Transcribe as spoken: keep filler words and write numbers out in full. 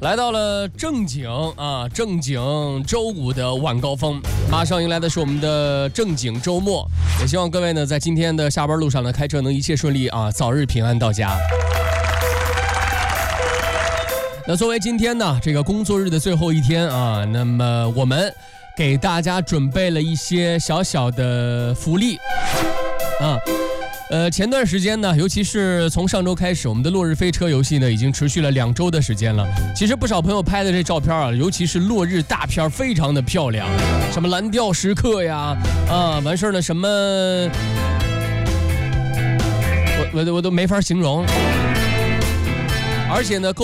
来到了正经啊，正经周五的晚高峰，马上迎来的是我们的正经周末。也希望各位呢，在今天的下班路上呢，开车能一切顺利啊，早日平安到家。那作为今天呢这个工作日的最后一天啊，那么我们给大家准备了一些小小的福利啊。呃，前段时间呢，尤其是从上周开始，我们的落日飞车游戏呢，已经持续了两周的时间了。其实不少朋友拍的这照片啊，尤其是落日大片，非常的漂亮，什么蓝调时刻呀，啊，完事儿了什么，我我我都没法形容。而且呢，够。